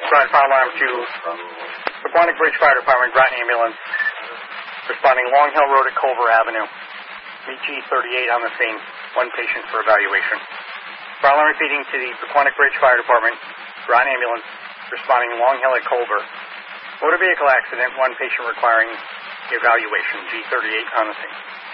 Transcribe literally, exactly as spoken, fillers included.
Squad fire alarm to Paquonic Bridge Fire Department, Groton Ambulance, responding Long Hill Road at Culver Avenue. Meet G thirty-eight on the scene, one patient for evaluation. Fire alarm repeating to the Paquonic Bridge Fire Department, Groton Ambulance, responding Long Hill at Culver. Motor vehicle accident, one patient requiring evaluation, G thirty-eight on the scene.